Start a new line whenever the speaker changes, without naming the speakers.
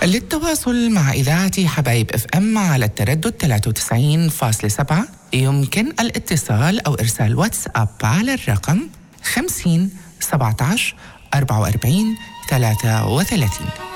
للتواصل مع إذاعة حبايب اف ام على التردد 93.7 يمكن الاتصال أو إرسال واتساب على الرقم 50 17 44 33.